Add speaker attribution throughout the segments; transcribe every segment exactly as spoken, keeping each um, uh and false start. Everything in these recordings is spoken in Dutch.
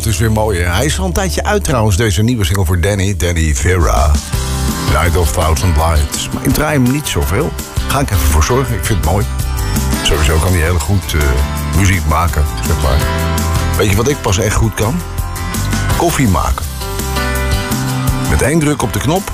Speaker 1: het is weer mooi. Hè? Hij is al een tijdje uit trouwens, deze nieuwe single voor Danny. Danny Vera. Night of Thousand Lights. Maar ik draai hem niet zoveel. Ga ik even voor zorgen, ik vind het mooi. Sowieso kan hij heel goed uh, muziek maken, zeg maar. Weet je wat ik pas echt goed kan? Koffie maken. Met één druk op de knop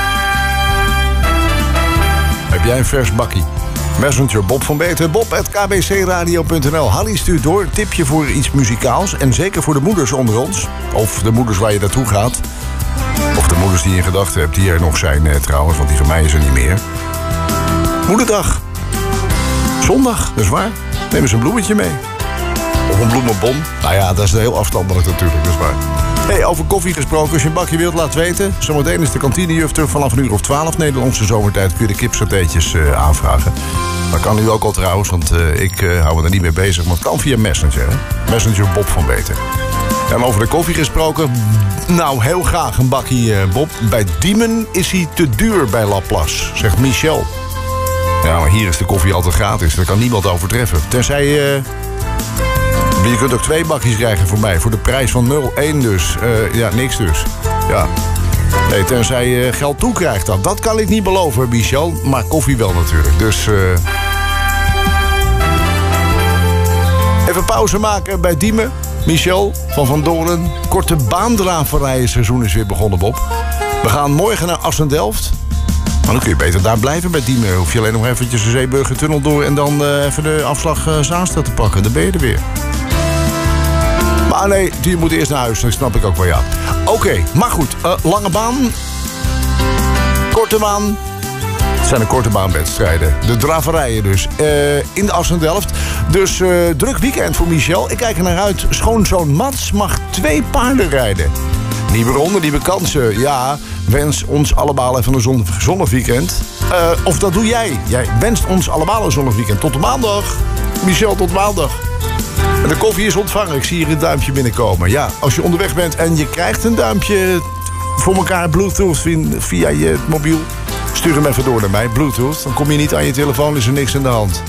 Speaker 1: heb jij een vers bakkie. Messenger Bob van Beeten, bob at k b c radio punt n l. Hallie stuurt door, tipje voor iets muzikaals. En zeker voor de moeders onder ons. Of de moeders waar je naartoe gaat. Of de moeders die je in gedachten hebt, die er nog zijn eh, trouwens. Want die van mij is er niet meer. Moederdag. Zondag, dat is waar. Neem eens een bloemetje mee. Of een bloemenbon. Nou ja, dat is heel afstandelijk natuurlijk, dat is waar. Hey, over koffie gesproken, als je een bakje wilt, laat weten. Zometeen is de kantinejuf terug vanaf een uur of twaalf. Nederlandse zomertijd kun je de kipsatéetjes uh, aanvragen. Dat kan nu ook al trouwens, want uh, ik uh, hou me er niet mee bezig. Maar het kan via Messenger, hè? Messenger Bob van Beeten. En over de koffie gesproken, nou heel graag een bakje uh, Bob. Bij Diemen is hij te duur bij Laplace, zegt Michel. Ja, maar hier is de koffie altijd gratis, daar kan niemand overtreffen. Tenzij... Uh, Je kunt ook twee bakjes krijgen voor mij. Voor de prijs van nul één dus. Uh, ja, niks dus. Ja. Nee, tenzij je geld toekrijgt dan. Dat kan ik niet beloven, Michel. Maar koffie wel natuurlijk. Dus... Uh... Even pauze maken bij Diemen. Michel van Van Doorn. Korte baandraverijen-seizoen is weer begonnen, Bob. We gaan morgen naar Assen-Delft. Maar dan kun je beter daar blijven bij Diemen. Hoef je alleen nog eventjes de Zeeburgertunnel door... en dan uh, even de afslag uh, Zaanstad te pakken. Dan ben je er weer. Maar nee, die moet eerst naar huis. Dat snap ik ook wel, ja. Oké, okay, maar goed. Uh, lange baan. Korte baan. Het zijn de korte baanwedstrijden. De draverijen dus. Uh, in de Assen-Delft. Dus uh, druk weekend voor Michel. Ik kijk er naar uit. Schoonzoon Mats mag twee paarden rijden. Nieuwe ronde, nieuwe kansen. Ja, wens ons allemaal even een zon, zonnig weekend. Uh, of dat doe jij. Jij wenst ons allemaal een zonnig weekend. Tot de maandag. Michel, tot maandag. En de koffie is ontvangen. Ik zie hier een duimpje binnenkomen. Ja, als je onderweg bent en je krijgt een duimpje voor elkaar Bluetooth via je mobiel, stuur hem even door naar mij. Bluetooth. Dan kom je niet aan je telefoon, is er niks aan de hand.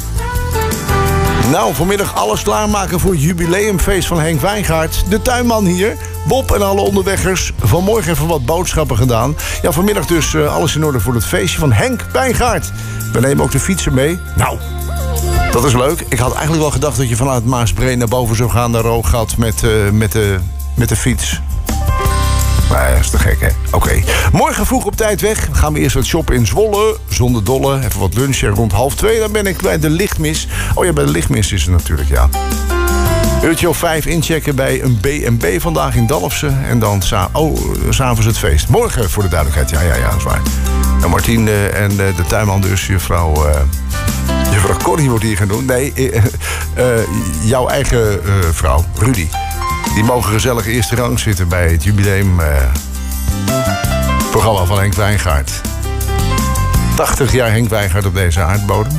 Speaker 1: Nou, vanmiddag alles klaarmaken voor het jubileumfeest van Henk Wijngaard. De tuinman hier. Bob en alle onderweggers. Vanmorgen even wat boodschappen gedaan. Ja, vanmiddag dus uh, alles in orde voor het feestje van Henk Wijngaard. We nemen ook de fietsen mee. Nou, dat is leuk. Ik had eigenlijk wel gedacht dat je vanuit Maasbree naar boven zou gaan naar Rooggat met, uh, met, de, met de fiets. Maar dat is te gek, hè? Oké. Okay. Morgen vroeg op tijd weg. Gaan we eerst wat shoppen in Zwolle. Zonder dolle. Even wat lunchen. Rond half twee dan ben ik bij de lichtmis. Oh ja, bij de lichtmis is het natuurlijk, ja. Uurtje of vijf inchecken bij een B en B vandaag in Dalfsen. En dan sa- oh, s'avonds het feest. Morgen voor de duidelijkheid. Ja, ja, ja, dat is waar. En Martien uh, en uh, de tuinman dus, juffrouw... Uh, juffrouw Corrie wordt hier genoemd. Nee, uh, uh, jouw eigen uh, vrouw, Rudy. Die mogen gezellig eerste rang zitten bij het jubileum uh, programma van Henk Wijngaard. tachtig jaar Henk Wijngaard op deze aardbodem.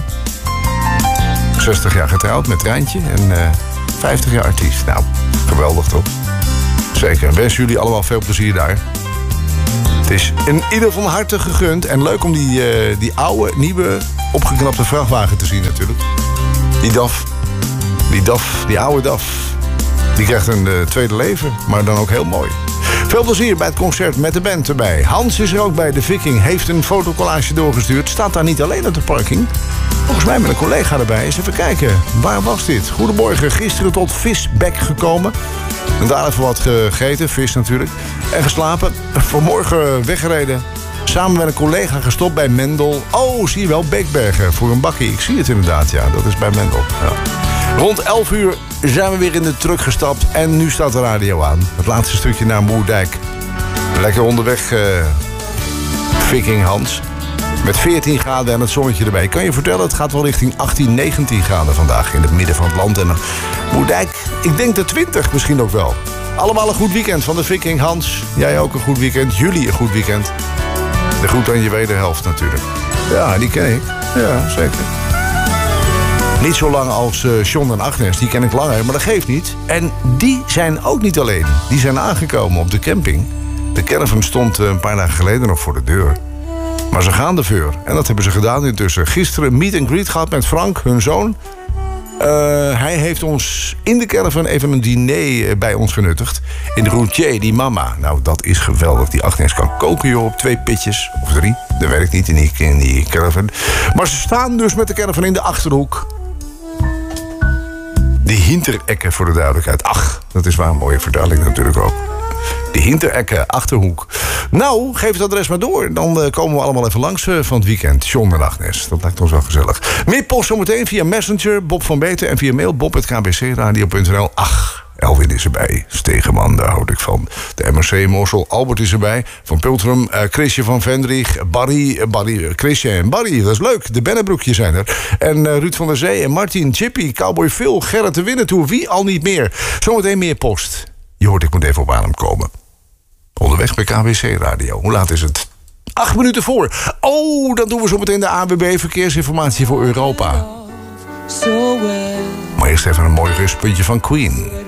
Speaker 1: zestig jaar getrouwd met Rijntje en uh, vijftig jaar artiest. Nou, geweldig toch? Zeker. En wens jullie allemaal veel plezier daar. Het is in ieder van harte gegund. En leuk om die, uh, die oude, nieuwe, opgeknapte vrachtwagen te zien natuurlijk. Die D A F. Die D A F, die oude D A F. Die krijgt een uh, tweede leven, maar dan ook heel mooi. Veel plezier bij het concert met de band erbij. Hans is er ook bij. De Viking heeft een fotocollage doorgestuurd. Staat daar niet alleen op de parking. Volgens mij met een collega erbij. Eens even kijken. Waar was dit? Goedemorgen. Gisteren tot Visbek gekomen. En daar even wat gegeten. Vis natuurlijk. En geslapen. Vanmorgen weggereden. Samen met een collega gestopt bij Mendel. Oh, zie je wel. Beekbergen. Voor een bakkie. Ik zie het inderdaad. Ja, dat is bij Mendel. Ja. Rond elf uur zijn we weer in de truck gestapt. En nu staat de radio aan. Het laatste stukje naar Moerdijk. Lekker onderweg, uh, Viking Hans. Met veertien graden en het zonnetje erbij. Ik kan je vertellen, het gaat wel richting achttien, negentien graden vandaag in het midden van het land. En Moerdijk, ik denk de twintig misschien ook wel. Allemaal een goed weekend van de Viking Hans. Jij ook een goed weekend. Jullie een goed weekend. De groet aan je wederhelft natuurlijk. Ja, die ken ik. Ja, zeker. Niet zo lang als uh, John en Agnes, die ken ik langer, maar dat geeft niet. En die zijn ook niet alleen. Die zijn aangekomen op de camping. De caravan stond uh, een paar dagen geleden nog voor de deur. Maar ze gaan de veur. En dat hebben ze gedaan intussen. Gisteren meet and greet gehad met Frank, hun zoon. hij heeft ons in de caravan even een diner bij ons genuttigd. In de Routier, die mama. Nou, dat is geweldig. Die Agnes kan koken, joh, op twee pitjes. Of drie. Dat werkt niet in die, in die caravan. Maar ze staan dus met de caravan in de Achterhoek. De Hinterekke, voor de duidelijkheid. Ach, dat is wel een mooie vertaling natuurlijk ook. De Hinterekke, Achterhoek. Nou, geef het adres maar door. Dan uh, komen we allemaal even langs uh, van het weekend. John en Agnes, dat lijkt ons wel gezellig. Meer post zometeen via Messenger, Bob van Beten. En via mail, bob at k b c radio punt n l. Ach, Elwin is erbij. Stegeman, daar houd ik van. De M R C-morsel, Albert is erbij. Van Pultrum, uh, Chrisje van Vendrich, Barry, uh, Barry uh, Chrisje en Barry. Dat is leuk. De Bennebroekjes zijn er. En uh, Ruud van der Zee en Martin, Chippy, Cowboy Phil, Gerrit de Winnetou. Wie al niet meer. Zometeen meer post. Je hoort, ik moet even op adem komen. Onderweg bij K B C Radio. Hoe laat is het? Acht minuten voor. Oh, dan doen we zo meteen de A W B Verkeersinformatie voor Europa. Maar eerst even een mooi rustpuntje van Queen.